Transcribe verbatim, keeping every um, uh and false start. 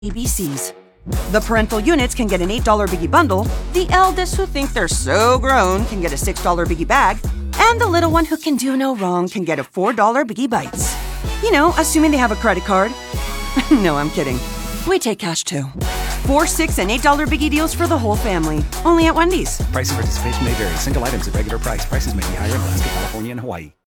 A B Cs. The parental units can get an eight dollar Biggie bundle, the eldest who think they're so grown can get a six dollar Biggie bag, and the little one who can do no wrong can get a four dollar Biggie Bites. You know, assuming they have a credit card. No, I'm kidding. We take cash too. Four, six, and eight dollar Biggie deals for the whole family. Only at Wendy's. Price and participation may vary. Single items at regular price. Prices may be higher in Alaska, California, and Hawaii.